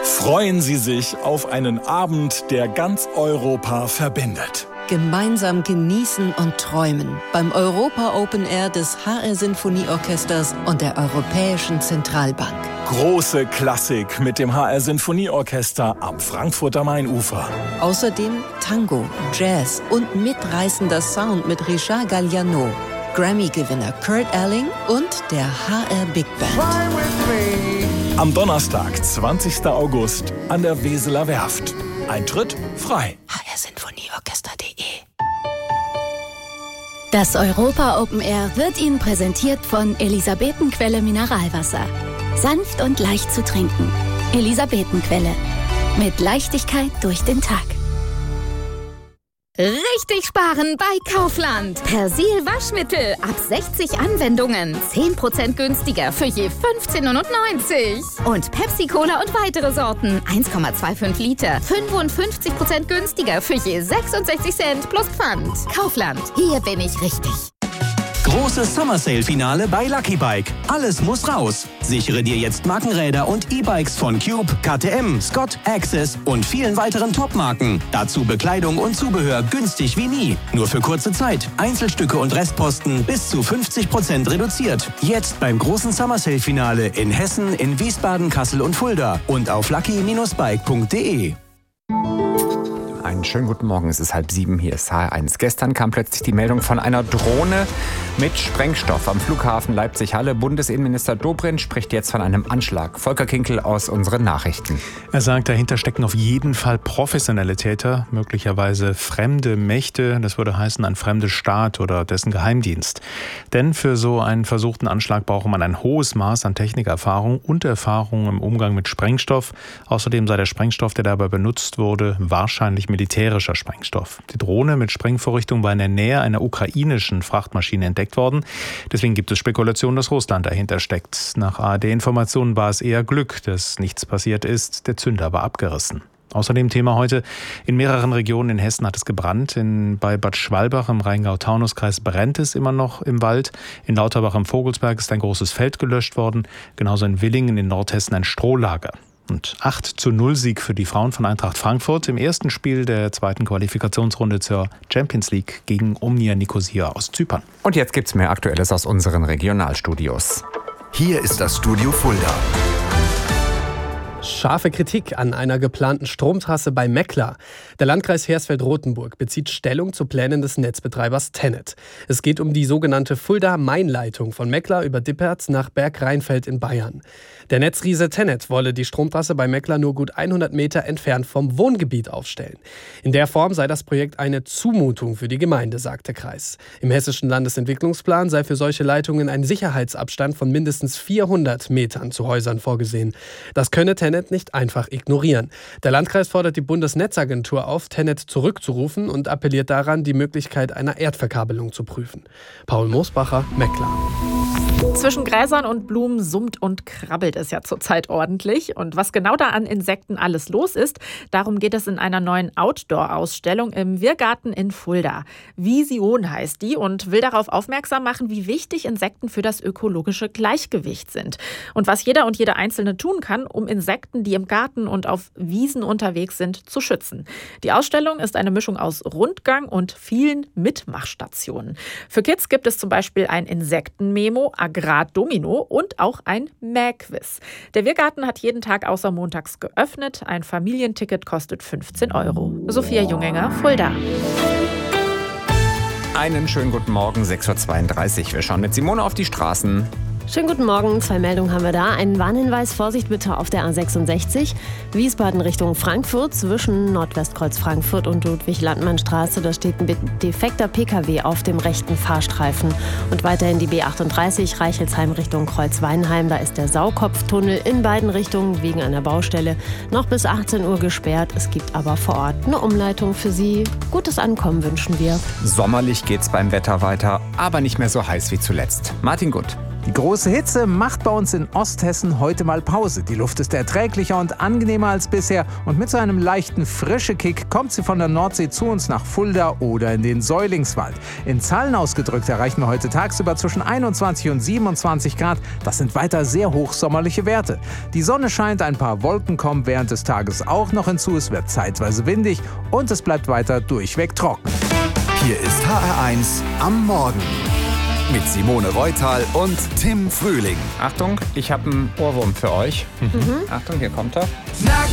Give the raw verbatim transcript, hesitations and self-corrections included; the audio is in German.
Freuen Sie sich auf einen Abend, der ganz Europa verbindet. Gemeinsam genießen und träumen beim Europa Open Air des H R Sinfonieorchesters und der Europäischen Zentralbank. Große Klassik mit dem H R Sinfonieorchester am Frankfurter Mainufer. Außerdem Tango, Jazz und mitreißender Sound mit Richard Galliano, Grammy-Gewinner Kurt Elling und der H R Big Band. Am Donnerstag, zwanzigsten August, an der Weseler Werft. Eintritt frei. h r sinfonieorchester punkt de Das Europa Open Air wird Ihnen präsentiert von Elisabetenquelle Mineralwasser. Sanft und leicht zu trinken. Elisabetenquelle. Mit Leichtigkeit durch den Tag. Richtig sparen bei Kaufland. Persil Waschmittel ab sechzig Anwendungen. zehn Prozent günstiger für je fünfzehn neunundneunzig. Und Pepsi Cola und weitere Sorten. eins Komma fünfundzwanzig Liter. fünfundfünfzig Prozent günstiger für je sechsundsechzig Cent plus Pfand. Kaufland. Hier bin ich richtig. Großes Summer Sale Finale bei Lucky Bike. Alles muss raus. Sichere dir jetzt Markenräder und E-Bikes von Cube, K T M, Scott, Access und vielen weiteren Top-Marken. Dazu Bekleidung und Zubehör günstig wie nie. Nur für kurze Zeit. Einzelstücke und Restposten bis zu fünfzig Prozent reduziert. Jetzt beim großen Summer Sale Finale in Hessen, in Wiesbaden, Kassel und Fulda und auf lucky Bindestrich bike punkt de. Einen schönen guten Morgen, es ist halb sieben, hier ist H R eins. Gestern kam plötzlich die Meldung von einer Drohne mit Sprengstoff am Flughafen Leipzig-Halle. Bundesinnenminister Dobrindt spricht jetzt von einem Anschlag. Volker Kinkel aus unseren Nachrichten. Er sagt, dahinter stecken auf jeden Fall professionelle Täter, möglicherweise fremde Mächte. Das würde heißen, ein fremder Staat oder dessen Geheimdienst. Denn für so einen versuchten Anschlag brauche man ein hohes Maß an Technikerfahrung und Erfahrung im Umgang mit Sprengstoff. Außerdem sei der Sprengstoff, der dabei benutzt wurde, wahrscheinlich militärischer Sprengstoff. Die Drohne mit Sprengvorrichtung war in der Nähe einer ukrainischen Frachtmaschine entdeckt worden. Deswegen gibt es Spekulationen, dass Russland dahinter steckt. Nach A R D-Informationen war es eher Glück, dass nichts passiert ist. Der Zünder war abgerissen. Außerdem Thema heute: In mehreren Regionen in Hessen hat es gebrannt. In, bei Bad Schwalbach im Rheingau-Taunus-Kreis brennt es immer noch im Wald. In Lauterbach im Vogelsberg ist ein großes Feld gelöscht worden. Genauso in Willingen in Nordhessen ein Strohlager. Und acht zu null Sieg für die Frauen von Eintracht Frankfurt im ersten Spiel der zweiten Qualifikationsrunde zur Champions League gegen Omnia Nicosia aus Zypern. Und jetzt gibt's mehr Aktuelles aus unseren Regionalstudios. Hier ist das Studio Fulda. Scharfe Kritik an einer geplanten Stromtrasse bei Meckler. Der Landkreis Hersfeld-Rotenburg bezieht Stellung zu Plänen des Netzbetreibers TenneT. Es geht um die sogenannte Fulda-Main-Leitung von Meckler über Dippertz nach Bergrheinfeld in Bayern. Der Netzriese TenneT wolle die Stromtrasse bei Meckler nur gut hundert Meter entfernt vom Wohngebiet aufstellen. In der Form sei das Projekt eine Zumutung für die Gemeinde, sagt der Kreis. Im hessischen Landesentwicklungsplan sei für solche Leitungen ein Sicherheitsabstand von mindestens vierhundert Metern zu Häusern vorgesehen. Das könne TenneT nicht einfach ignorieren. Der Landkreis fordert die Bundesnetzagentur auf, TenneT zurückzurufen und appelliert daran, die Möglichkeit einer Erdverkabelung zu prüfen. Paul Moosbacher, Meckler. Zwischen Gräsern und Blumen summt und krabbelt es ja zurzeit ordentlich. Und was genau da an Insekten alles los ist, darum geht es in einer neuen Outdoor-Ausstellung im Wirgarten in Fulda. Vision heißt die und will darauf aufmerksam machen, wie wichtig Insekten für das ökologische Gleichgewicht sind. Und was jeder und jede Einzelne tun kann, um Insekten, die im Garten und auf Wiesen unterwegs sind, zu schützen. Die Ausstellung ist eine Mischung aus Rundgang und vielen Mitmachstationen. Für Kids gibt es zum Beispiel ein Insektenmemo, Agrardomino und auch ein Mähquiz. Der Wirgarten hat jeden Tag außer montags geöffnet. Ein Familienticket kostet fünfzehn Euro. Sophia Junginger, Fulda. Einen schönen guten Morgen, sechs Uhr zweiunddreißig. Wir schauen mit Simone auf die Straßen. Schönen guten Morgen, zwei Meldungen haben wir da. Ein Warnhinweis, Vorsicht bitte auf der A sechsundsechzig. Wiesbaden Richtung Frankfurt zwischen Nordwestkreuz Frankfurt und Ludwig-Landmann-Straße. Da steht ein defekter P K W auf dem rechten Fahrstreifen. Und weiterhin die B achtunddreißig Reichelsheim Richtung Kreuz-Weinheim. Da ist der Saukopftunnel in beiden Richtungen wegen einer Baustelle noch bis achtzehn Uhr gesperrt. Es gibt aber vor Ort eine Umleitung für Sie. Gutes Ankommen wünschen wir. Sommerlich geht's beim Wetter weiter, aber nicht mehr so heiß wie zuletzt. Martin Gutt. Die große Hitze macht bei uns in Osthessen heute mal Pause. Die Luft ist erträglicher und angenehmer als bisher und mit so einem leichten Frische-Kick kommt sie von der Nordsee zu uns nach Fulda oder in den Säulingswald. In Zahlen ausgedrückt erreichen wir heute tagsüber zwischen einundzwanzig und siebenundzwanzig Grad. Das sind weiter sehr hochsommerliche Werte. Die Sonne scheint, ein paar Wolken kommen während des Tages auch noch hinzu. Es wird zeitweise windig und es bleibt weiter durchweg trocken. Hier ist H R eins am Morgen. Mit Simone Reutal und Tim Frühling. Achtung, ich habe einen Ohrwurm für euch. Mhm. Achtung, hier kommt er.